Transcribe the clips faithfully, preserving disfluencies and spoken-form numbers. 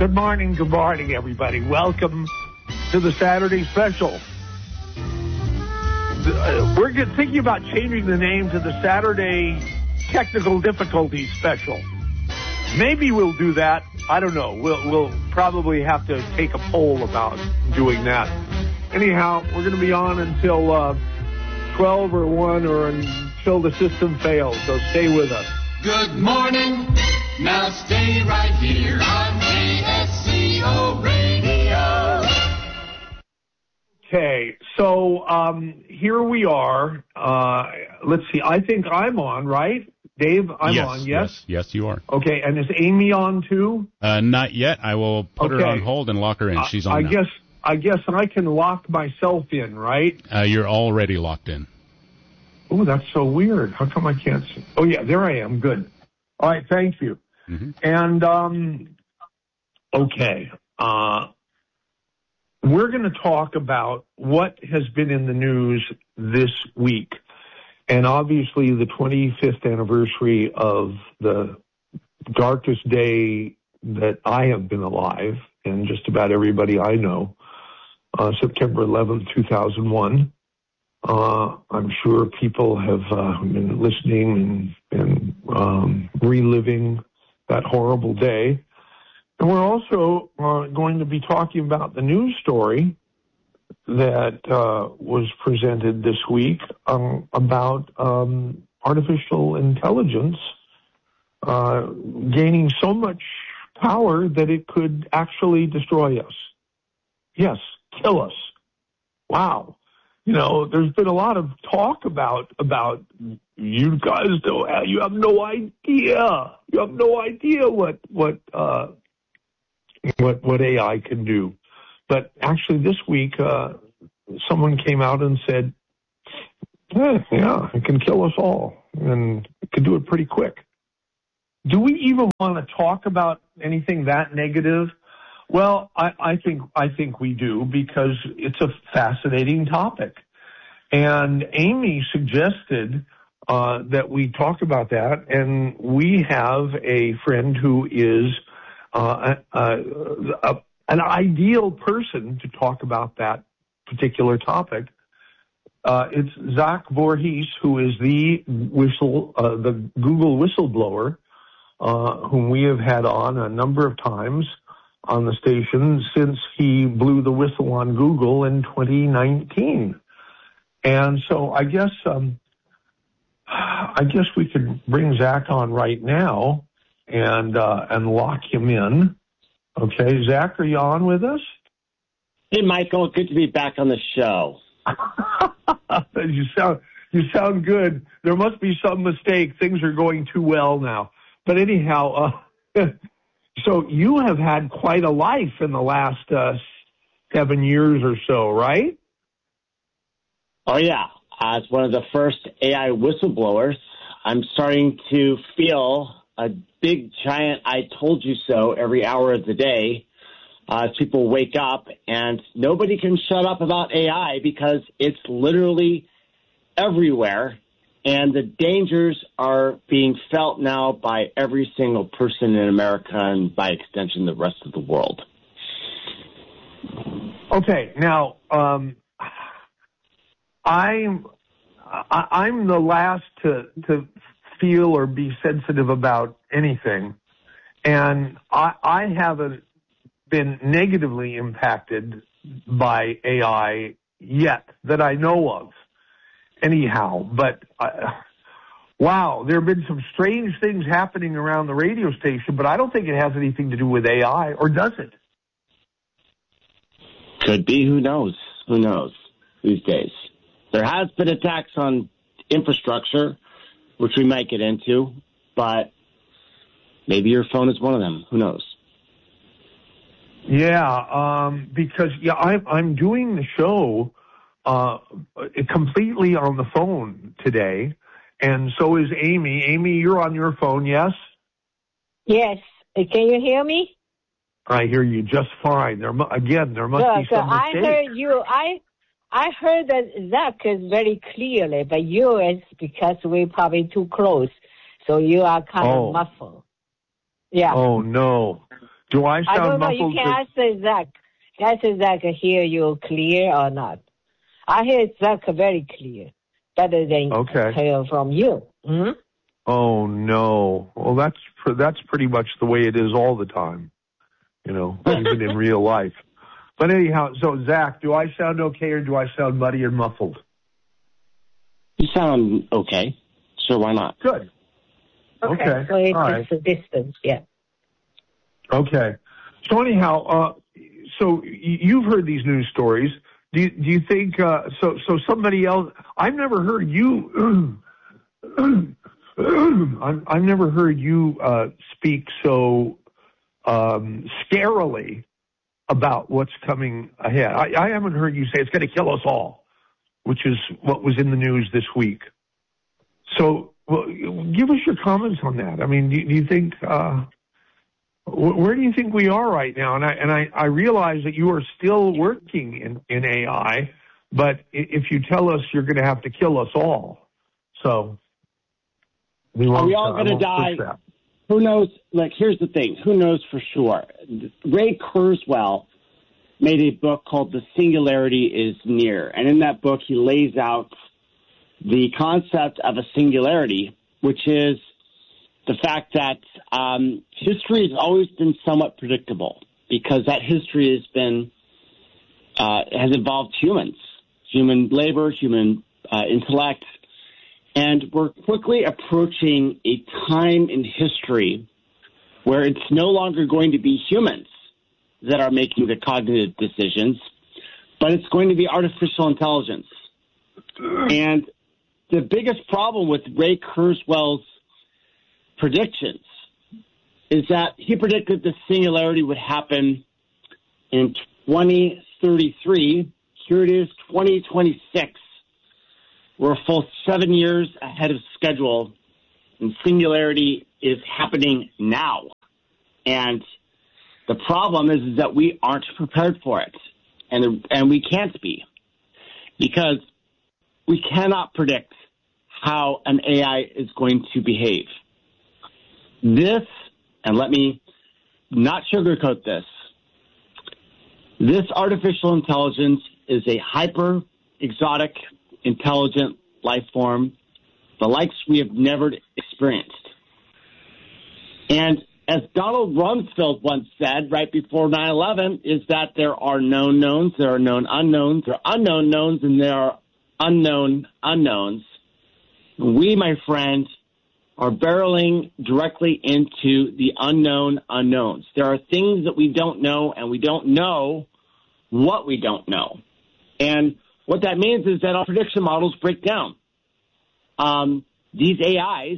Good morning, good morning, everybody. Welcome to the Saturday special. Uh, we're get, thinking about changing the name to the Saturday Technical Difficulties Special. Maybe we'll do that. I don't know. We'll, we'll probably have to take a poll about doing that. Anyhow, we're going to be on until uh, twelve or one or until the system fails, so stay with us. Good morning. Now stay right here on K S C O Radio. Okay, so um, here we are. Uh, let's see. I think I'm on, right? Dave, I'm yes, on, yes? Yes, yes, you are. Okay, and is Amy on too? Uh, not yet. I will put okay. her on hold and lock her in. She's on I now. guess I guess I can lock myself in, right? Uh, you're already locked in. Oh, that's so weird. How come I can't see? Oh, yeah, there I am. Good. All right, thank you. Mm-hmm. And, um, okay, uh, we're going to talk about what has been in the news this week. And obviously the twenty-fifth anniversary of the darkest day that I have been alive, and just about everybody I know, uh, September eleventh, two thousand one. Uh, I'm sure people have uh, been listening and, and um, reliving that horrible day. And we're also uh, going to be talking about the news story that uh, was presented this week um, about um, artificial intelligence uh, gaining so much power that it could actually destroy us. Yes, kill us. Wow. You know, there's been a lot of talk about, about you guys don't have, you have no idea. You have no idea what, what, uh, what, what A I can do. But actually this week, uh, someone came out and said, eh, yeah, it can kill us all, and it can do it pretty quick. Do we even want to talk about anything that negative? Well, I, I think I think we do, because it's a fascinating topic. And Amy suggested uh, that we talk about that, and we have a friend who is uh, a, a, an ideal person to talk about that particular topic. Uh, it's Zach Vorhies, who is the whistle, uh, the Google whistleblower, uh, whom we have had on a number of times on the station since he blew the whistle on Google in twenty nineteen. And so I guess um, I guess we could bring Zach on right now and uh, and lock him in. Okay, Zach, are you on with us? Hey, Michael, good to be back on the show. you sound you sound good. There must be some mistake. Things are going too well now. But anyhow, uh, so you have had quite a life in the last uh, seven years or so, right? Oh, yeah. As one of the first A I whistleblowers, I'm starting to feel a big, giant I told you so every hour of the day uh, as people wake up. And nobody can shut up about A I because it's literally everywhere. And the dangers are being felt now by every single person in America and, by extension, the rest of the world. Okay, now, um, I'm, I, I'm the last to, to feel or be sensitive about anything. And I, I haven't been negatively impacted by A I yet that I know of. Anyhow, but uh, wow, there have been some strange things happening around the radio station, but I don't think it has anything to do with A I, or does it? Could be. Who knows? Who knows these days? There has been attacks on infrastructure, which we might get into, but maybe your phone is one of them. Who knows? Yeah, um, because yeah, I'm, I'm doing the show Uh, completely on the phone today, and so is Amy. Amy, you're on your phone, yes? Yes. Can you hear me? I hear you just fine. There, again, there must Good, be some good. I mistake. heard you. I I heard that Zach is very clearly, but you is because we're probably too close, so you are kind oh. of muffled. Yeah. Oh no! Do I sound I don't know. muffled? You can ask Zach. Ask Zach, hear you clear or not. I hear Zach very clear, better than Okay. hear from you. Hmm? Oh no! Well, that's pr- that's pretty much the way it is all the time, you know, even in real life. But anyhow, so Zach, do I sound okay or do I sound muddy and muffled? You sound okay. Sure, why not? Good. Okay. Okay. So it's All right. just a distance, yeah. Okay. So anyhow, uh, so y- you've heard these news stories. Do you, do you think uh, so? So somebody else? I've never heard you. I've, I've never heard you uh, speak so um, scarily about what's coming ahead. I, I haven't heard you say it's going to kill us all, which is what was in the news this week. So, well, give us your comments on that. I mean, do, do you think uh, wh- where do you think we are right now? And I and I, I realize that you are still working in, in A I, but if you tell us you're going to have to kill us all, so. We Are we won't, all uh, going to won't die? push that. Who knows? Like, here's the thing. Who knows for sure? Ray Kurzweil made a book called The Singularity is Near. And in that book, he lays out the concept of a singularity, which is the fact that um, history has always been somewhat predictable because that history has been, uh, has involved humans, human labor, human uh, intellect. And we're quickly approaching a time in history where it's no longer going to be humans that are making the cognitive decisions, but it's going to be artificial intelligence. And the biggest problem with Ray Kurzweil's predictions is that he predicted the singularity would happen in twenty thirty-three. Here it is, twenty twenty-six. We're a full seven years ahead of schedule, and singularity is happening now. And the problem is, is that we aren't prepared for it, and and we can't be, because we cannot predict how an A I is going to behave. This, and let me not sugarcoat this, this artificial intelligence is a hyper exotic intelligent life form, the likes we have never experienced. And as Donald Rumsfeld once said right before nine eleven, is that there are known knowns, there are known unknowns, there are unknown knowns, and there are unknown unknowns. We, my friend, are barreling directly into the unknown unknowns. There are things that we don't know, and we don't know what we don't know. And what that means is that our prediction models break down. Um, these A Is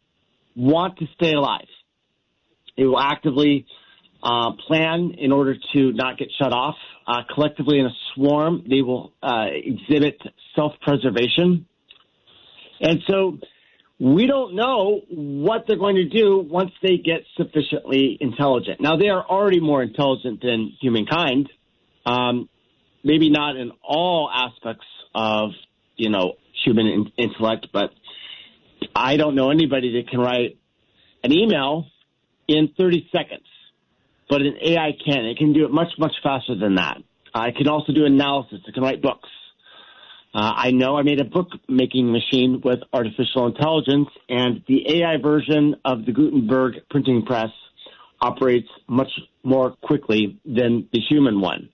want to stay alive. They will actively uh, plan in order to not get shut off. Uh, collectively in a swarm, they will uh, exhibit self-preservation. And so we don't know what they're going to do once they get sufficiently intelligent. Now, they are already more intelligent than humankind. Um, maybe not in all aspects of, you know, human in- intellect, but I don't know anybody that can write an email in thirty seconds, but an A I can. It can do it much, much faster than that. Uh, it can also do analysis. It can write books. Uh, I know I made a book-making machine with artificial intelligence, and the A I version of the Gutenberg printing press operates much more quickly than the human one.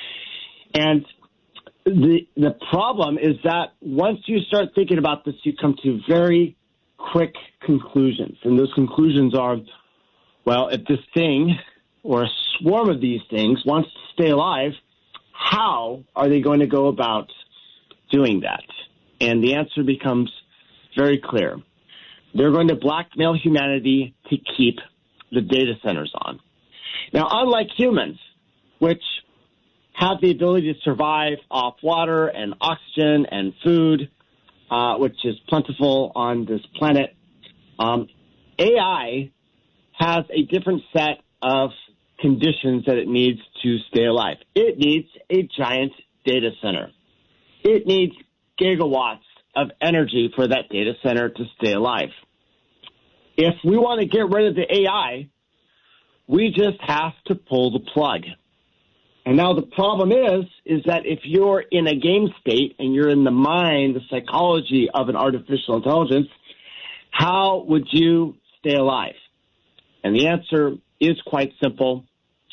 And the the problem is that once you start thinking about this, you come to very quick conclusions. And those conclusions are, well, if this thing or a swarm of these things wants to stay alive, how are they going to go about doing that? And the answer becomes very clear. They're going to blackmail humanity to keep the data centers on. Now, unlike humans, which have the ability to survive off water and oxygen and food, uh, which is plentiful on this planet, um, A I has a different set of conditions that it needs to stay alive. It needs a giant data center. It needs gigawatts of energy for that data center to stay alive. If we want to get rid of the A I, We just have to pull the plug. And now the problem is, is that if you're in a game state and you're in the mind, the psychology of an artificial intelligence, how would you stay alive? And the answer is quite simple.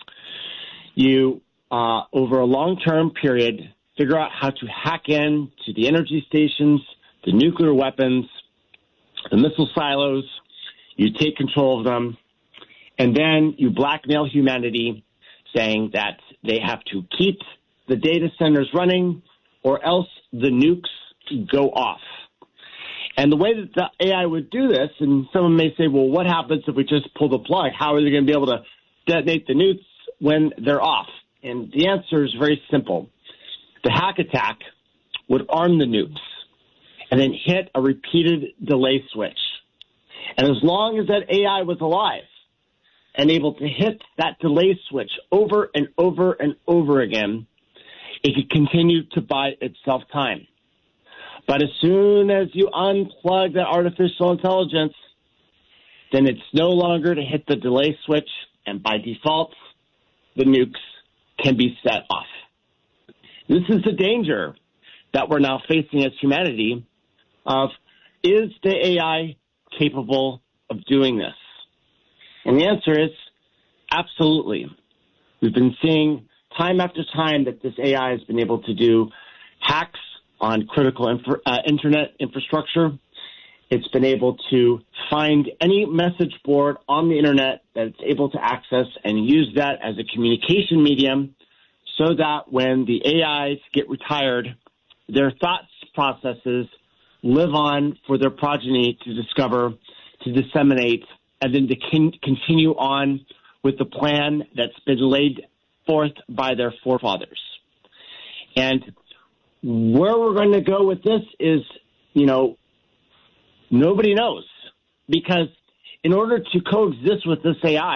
You, uh, over a long-term period, figure out how to hack in to the energy stations, the nuclear weapons, the missile silos. You take control of them, and then you blackmail humanity, saying that they have to keep the data centers running or else the nukes go off. And the way that the A I would do this, and someone may say, well, what happens if we just pull the plug? How are they going to be able to detonate the nukes when they're off? And the answer is very simple. The hack attack would arm the nukes and then hit a repeated delay switch. And as long as that A I was alive and able to hit that delay switch over and over and over again, it could continue to buy itself time. But as soon as you unplug that artificial intelligence, then it's no longer to hit the delay switch, and by default, the nukes can be set off. This is the danger that we're now facing as humanity of, is the A I capable of doing this? And the answer is absolutely. We've been seeing time after time that this A I has been able to do hacks on critical infra- uh, internet infrastructure. It's been able to find any message board on the internet that it's able to access and use that as a communication medium so that when the A Is get retired, their thoughts processes live on for their progeny to discover, to disseminate, and then to con- continue on with the plan that's been laid forth by their forefathers. And where we're going to go with this is, you know, nobody knows, because in order to coexist with this A I,